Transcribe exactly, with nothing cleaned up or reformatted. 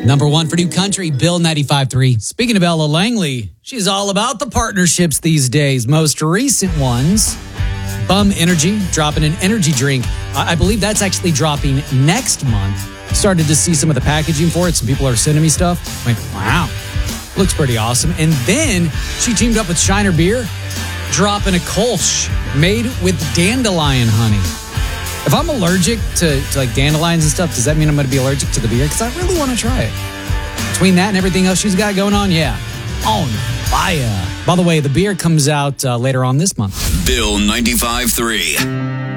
Number one for New Country, Bill ninety-five three. Speaking of Ella Langley, she's all about the partnerships these days. Most recent ones, Bum Energy, dropping an energy drink. I believe that's actually dropping next month. Started to see some of the packaging for it. Some people are sending me stuff. I'm like, wow, looks pretty awesome. And then she teamed up with Shiner Beer, dropping a Kolsch made with dandelion honey. If I'm allergic to, to like dandelions and stuff, does that mean I'm going to be allergic to the beer? Because I really want to try it. Between that and everything else she's got going on, yeah, on fire. By the way, the beer comes out uh, later on this month. Bill ninety-five three.